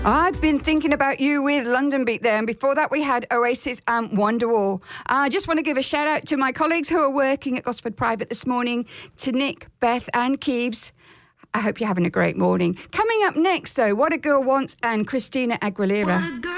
I've been thinking about you with London Beat there. And before that, we had Oasis and Wonderwall. I just want to give a shout out to my colleagues who are working at Gosford Private this morning, to Nick, Beth and Keeves. I hope you're having a great morning. Coming up next, though, What a Girl Wants and Christina Aguilera.